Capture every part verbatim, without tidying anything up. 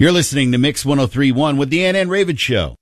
You're listening to Mix one oh three point one with the Ann and Raven Show.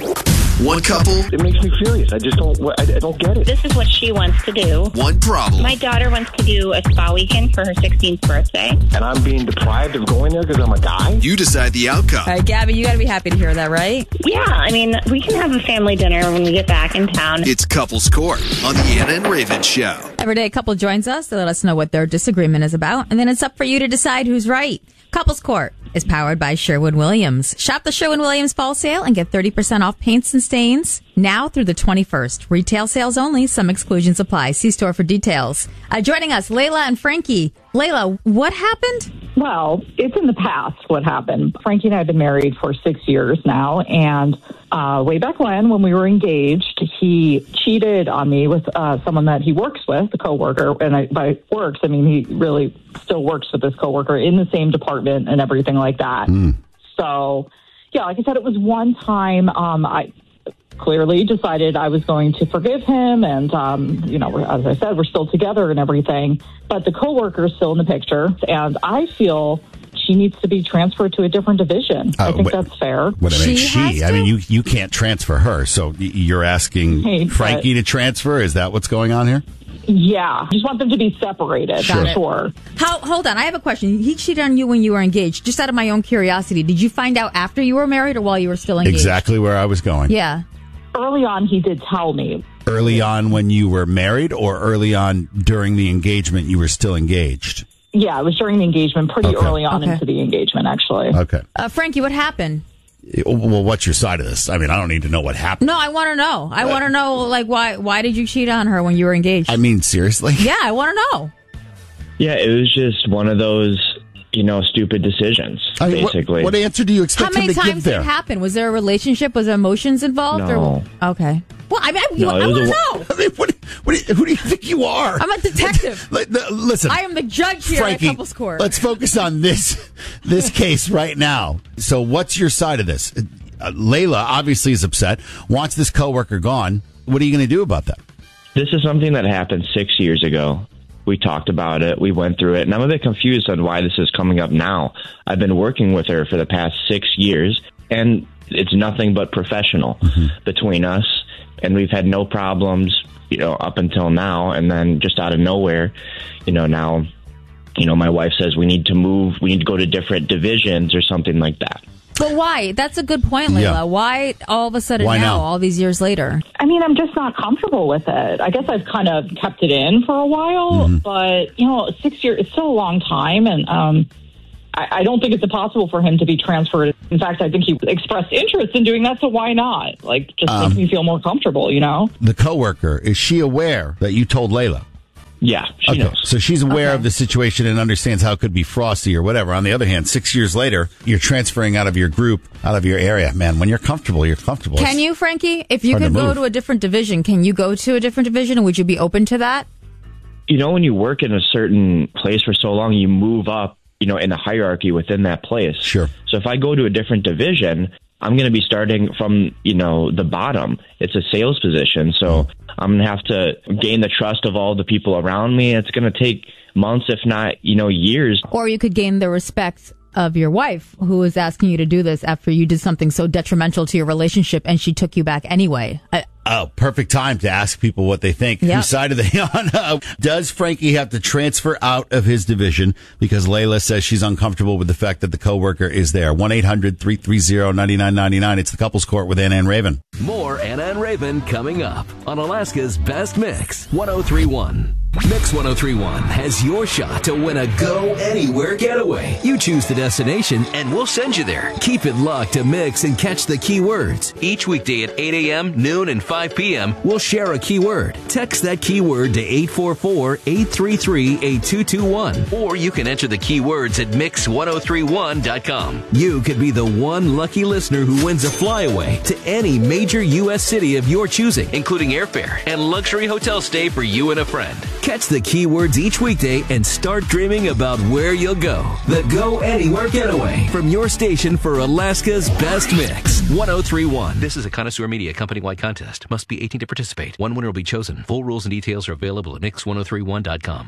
One couple. It makes me furious. I just don't, I, I don't get it. This is what she wants to do. One problem. My daughter wants to do a spa weekend for her sixteenth birthday. And I'm being deprived of going there because I'm a guy? You decide the outcome. All right, Gabby, you got to be happy to hear that, right? Yeah, I mean, we can have a family dinner when we get back in town. It's Couples Court on the Ann and Raven Show. Every day a couple joins us to let us know what their disagreement is about, and then it's up for you to decide who's right. Couples Court is powered by Sherwin-Williams. Shop the Sherwin-Williams fall sale and get thirty percent off paints and stains now through the twenty-first. Retail sales only. Some exclusions apply. See store for details. Uh, joining us, Layla and Frankie. Layla, what happened? Well, it's in the past what happened. Frankie and I have been married for six years now, and uh, way back when, when we were engaged, he cheated on me with uh, someone that he works with, a coworker. And I, by works, I mean he really still works with this coworker in the same department and everything like that. Mm. So, yeah, like I said, it was one time. Um, I clearly decided I was going to forgive him, and um, you know, as I said, we're still together and everything. But the coworker is still in the picture, and I feel she needs to be transferred to a different division. Uh, I think what, that's fair. What I mean, she, she I mean, you you can't transfer her, so you're asking hey, Frankie but, to transfer? Is that what's going on here? Yeah, I just want them to be separated. Sure. For sure. How? Hold on, I have a question. He cheated on you when you were engaged. Just out of my own curiosity, did you find out after you were married or while you were still engaged? Exactly where I was going. Yeah. Early on, he did tell me. Early on when you were married, or early on during the engagement you were still engaged? Yeah, it was during the engagement, pretty Okay. early on Okay. into the engagement, actually. Okay. Uh, Frankie, what happened? Well, what's your side of this? I mean, I don't need to know what happened. No, I want to know. I want to know, like, why Why did you cheat on her when you were engaged? I mean, seriously? Yeah, I want to know. Yeah, it was just one of those, you know, stupid decisions, I mean, basically. What, what answer do you How expect many him to give times did there? it happen? Was there a relationship? Was there emotions involved? No. Or, okay. Well, I mean, I, No, I it want was to a- know. I mean, what, what, who do you think you are? I'm a detective. Like, the- Listen, I am the judge here Frankie, at Couples Court. let's focus on this this case right now. So, what's your side of this? Uh, Layla obviously is upset, wants this coworker gone. What are you going to do about that? This is something that happened six years ago. We talked about it. We went through it. And I'm a bit confused on why this is coming up now. I've been working with her for the past six years, and it's nothing but professional mm-hmm. between us. And we've had no problems, you know, up until now. And then just out of nowhere, you know, now, you know, my wife says we need to move, we need to go to different divisions or something like that. But why? That's a good point, Layla. Yeah. Why all of a sudden Why now, now? all these years later? I mean, I'm just not comfortable with it. I guess I've kind of kept it in for a while, Mm-hmm. but, you know, six years, it's still a long time, and um, I, I don't think it's impossible for him to be transferred. In fact, I think he expressed interest in doing that, so why not? Like, just Um, makes me feel more comfortable, you know? The coworker, is she aware that you told Layla? Yeah, she Okay, knows. so she's aware Okay. of the situation and understands how it could be frosty or whatever. On the other hand, six years later, you're transferring out of your group, out of your area. Man, when you're comfortable, you're comfortable. Can you, Frankie? If you hard to could go move. to a different division, can you go to a different division, and would you be open to that? You know, when you work in a certain place for so long, you move up, you know, in the hierarchy within that place. Sure. So if I go to a different division, I'm going to be starting from, you know, the bottom. It's a sales position. So I'm going to have to gain the trust of all the people around me. It's going to take months, if not, you know, years. Or you could gain the respect of your wife, who is asking you to do this after you did something so detrimental to your relationship, and she took you back anyway. I, Oh, perfect time to ask people what they think. Yeah. Whose side are they on? Uh, Does Frankie have to transfer out of his division because Layla says she's uncomfortable with the fact that the coworker is there? one eight hundred three three zero nine nine nine nine. It's the Couples Court with Anna and Raven. More Anna and Raven coming up on Alaska's Best Mix, one oh three point one. Mix one oh three point one has your shot to win a Go Anywhere getaway. You choose the destination, and we'll send you there. Keep it locked to Mix and catch the key words. Each weekday at eight a.m., noon, and five p.m., we'll share a keyword. Text that keyword to eight four four, eight three three, eight two two one. Or you can enter the keywords at mix one oh three one dot com. You could be the one lucky listener who wins a flyaway to any major U S city of your choosing, including airfare and luxury hotel stay for you and a friend. Catch the keywords each weekday and start dreaming about where you'll go. The Go Anywhere Getaway from your station for Alaska's Best Mix, one oh three point one. This is a Connoisseur Media company-wide contest. Must be eighteen to participate. One winner will be chosen. Full rules and details are available at mix one oh three one dot com.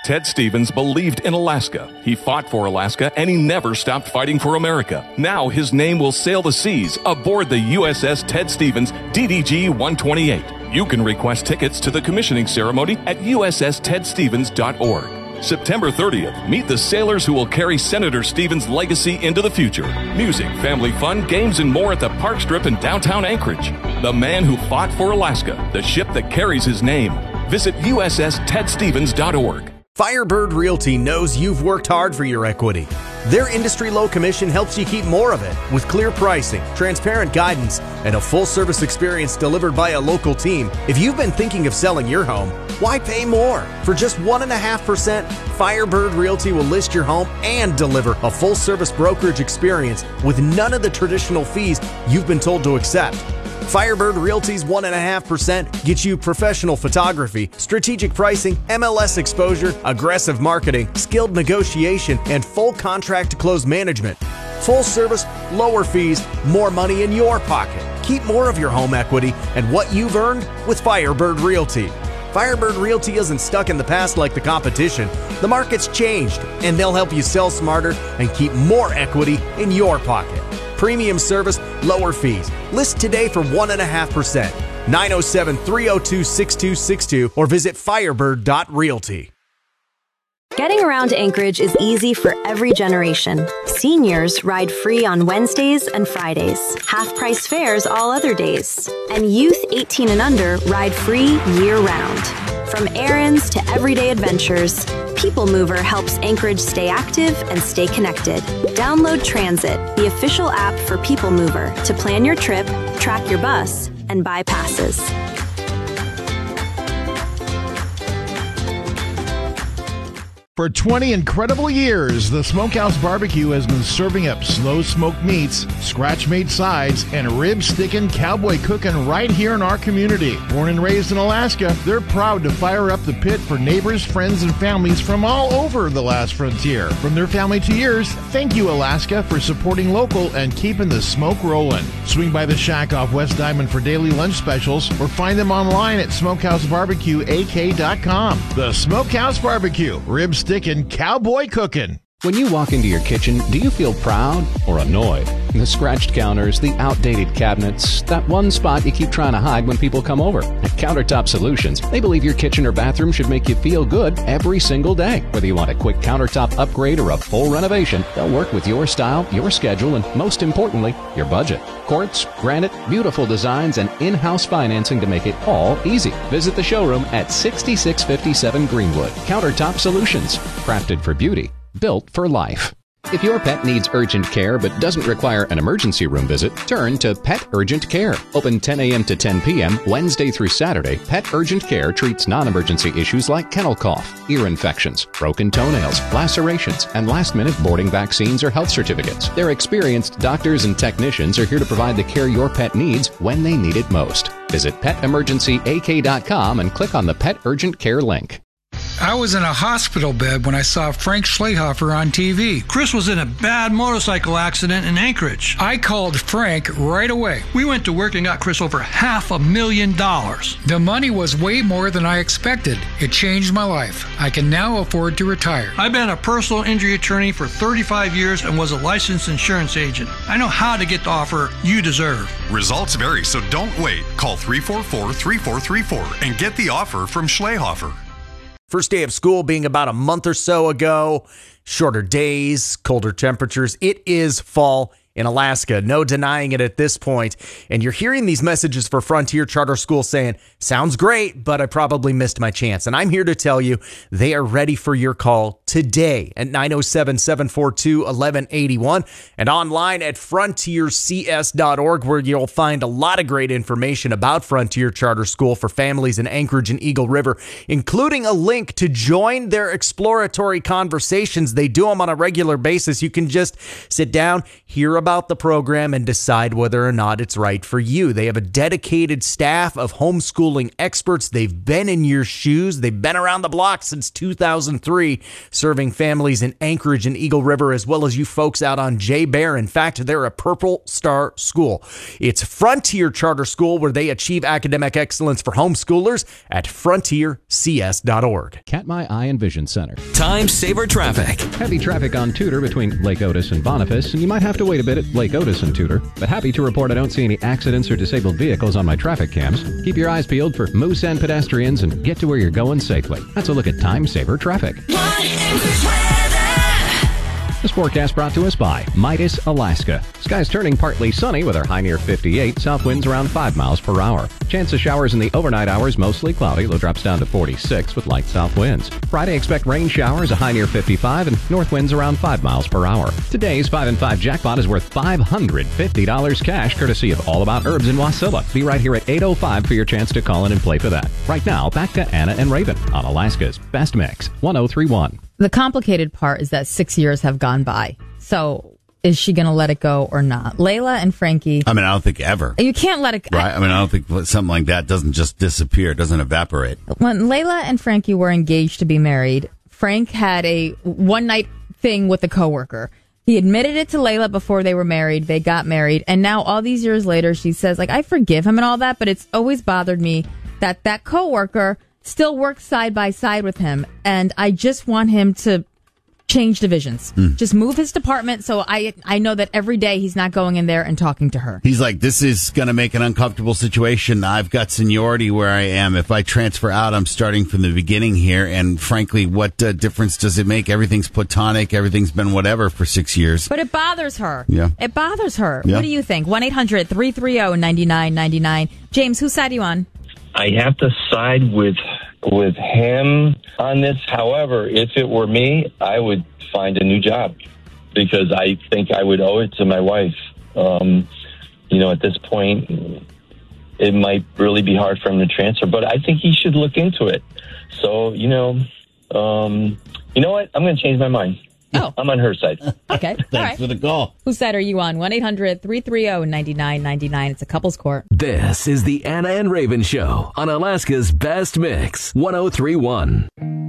Ted Stevens believed in Alaska. He fought for Alaska, and he never stopped fighting for America. Now his name will sail the seas aboard the U S S Ted Stevens D D G one twenty-eight. You can request tickets to the commissioning ceremony at U S S ted stevens dot org. September thirtieth, meet the sailors who will carry Senator Stevens' legacy into the future. Music, family fun, games, and more at the Park Strip in downtown Anchorage. The man who fought for Alaska, the ship that carries his name. Visit U S S ted stevens dot org. Firebird Realty knows you've worked hard for your equity. Their industry low commission helps you keep more of it with clear pricing, transparent guidance, and a full service experience delivered by a local team. If you've been thinking of selling your home, why pay more? For just one point five percent, Firebird Realty will list your home and deliver a full service brokerage experience with none of the traditional fees you've been told to accept. Firebird Realty's one point five percent gets you professional photography, strategic pricing, M L S exposure, aggressive marketing, skilled negotiation, and full contract to close management. Full service, lower fees, more money in your pocket. Keep more of your home equity and what you've earned with Firebird Realty. Firebird Realty isn't stuck in the past like the competition. The market's changed, and they'll help you sell smarter and keep more equity in your pocket. Premium service, lower fees. List today for one point five percent. nine oh seven, three oh two, six two six two or visit firebird dot realty. Getting around Anchorage is easy for every generation. Seniors ride free on Wednesdays and Fridays, half-price fares all other days. And youth eighteen and under ride free year-round. From errands to everyday adventures, People Mover helps Anchorage stay active and stay connected. Download Transit, the official app for People Mover, to plan your trip, track your bus, and buy passes. For twenty incredible years, the Smokehouse Barbecue has been serving up slow smoked meats, scratch-made sides, and rib-sticking, cowboy cooking right here in our community. Born and raised in Alaska, they're proud to fire up the pit for neighbors, friends, and families from all over the last frontier. From their family to yours, thank you, Alaska, for supporting local and keeping the smoke rolling. Swing by the shack off West Diamond for daily lunch specials, or find them online at smokehouse barbecue a k dot com. The Smokehouse Barbecue, ribs sticking, cowboy cooking. When you walk into your kitchen, do you feel proud or annoyed? The scratched counters, the outdated cabinets, that one spot you keep trying to hide when people come over. At Countertop Solutions, they believe your kitchen or bathroom should make you feel good every single day. Whether you want a quick countertop upgrade or a full renovation, they'll work with your style, your schedule, and most importantly, your budget. Quartz, granite, beautiful designs, and in-house financing to make it all easy. Visit the showroom at sixty-six fifty-seven Greenwood. Countertop Solutions, crafted for beauty, built for life. If your pet needs urgent care but doesn't require an emergency room visit, turn to Pet Urgent Care. Open ten a.m. to ten p.m. Wednesday through Saturday, Pet Urgent Care treats non-emergency issues like kennel cough, ear infections, broken toenails, lacerations, and last-minute boarding vaccines or health certificates. Their experienced doctors and technicians are here to provide the care your pet needs when they need it most. Visit pet emergency a k dot com and click on the Pet Urgent Care link. I was in a hospital bed when I saw Frank Schlehofer on T V. Chris was in a bad motorcycle accident in Anchorage. I called Frank right away. We went to work and got Chris over half a million dollars. The money was way more than I expected. It changed my life. I can now afford to retire. I've been a personal injury attorney for thirty-five years and was a licensed insurance agent. I know how to get the offer you deserve. Results vary, so don't wait. Call three four four, three four three four and get the offer from Schlehofer. First day of school being about a month or so ago, shorter days, colder temperatures. It is fall in Alaska. No denying it at this point. And you're hearing these messages for Frontier Charter School saying, sounds great, but I probably missed my chance. And I'm here to tell you they are ready for your call today at nine oh seven, seven four two, one one eight one and online at frontier c s dot org, where you'll find a lot of great information about Frontier Charter School for families in Anchorage and Eagle River, including a link to join their exploratory conversations. They do them on a regular basis. You can just sit down, hear about about the program and decide whether or not it's right for you. They have a dedicated staff of homeschooling experts. They've been in your shoes. They've been around the block since two thousand three, serving families in Anchorage and Eagle River, as well as you folks out on Jay Bear. In fact, they're a Purple Star school. It's Frontier Charter School, where they achieve academic excellence for homeschoolers at frontier c s dot org. Katmai Eye and Vision Center. Time Saver Traffic. Heavy traffic on Tudor between Lake Otis and Boniface, and you might have to wait a bit at Lake Otis and Tudor. But happy to report I don't see any accidents or disabled vehicles on my traffic cams. Keep your eyes peeled for moose and pedestrians and get to where you're going safely. That's a look at Time Saver Traffic. This forecast brought to us by Midas, Alaska. Skies turning partly sunny with our high near fifty-eight. South winds around five miles per hour. Chance of showers in the overnight hours, mostly cloudy. Low drops down to forty-six with light south winds. Friday, expect rain showers, a high near fifty-five, and north winds around five miles per hour. Today's five and five jackpot is worth five hundred fifty dollars cash, courtesy of All About Herbs in Wasilla. Be right here at eight oh five for your chance to call in and play for that. Right now, back to Anna and Raven on Alaska's Best Mix, one oh three point one. The complicated part is that six years have gone by. So is she going to let it go or not? Layla and Frankie. I mean, I don't think ever. You can't let it go. Right? I mean, I don't think something like that doesn't just disappear. It doesn't evaporate. When Layla and Frankie were engaged to be married, Frank had a one-night thing with a coworker. He admitted it to Layla before they were married. They got married. And now all these years later, she says, like, I forgive him and all that, but it's always bothered me that that coworker still works side by side with him, and I just want him to change divisions. Mm. Just move his department so I I know that every day he's not going in there and talking to her. He's like, this is going to make an uncomfortable situation. I've got seniority where I am. If I transfer out, I'm starting from the beginning here, and frankly, what uh, difference does it make? Everything's platonic. Everything's been whatever for six years. But it bothers her. Yeah. It bothers her. Yeah. What do you think? one eight hundred three three zero nine nine nine nine. James, whose side are you on? I have to side with with him on this. However, if it were me, I would find a new job because I think I would owe it to my wife. Um, you know, at this point, it might really be hard for him to transfer, but I think he should look into it. So, you know, um, you know what? I'm going to change my mind. Oh. I'm on her side. Okay. Thanks All right. for the call. Whose side are you on? one eight hundred three three zero nine nine nine nine. It's a couples court. This is the Anna and Raven Show on Alaska's Best Mix, one oh three point one.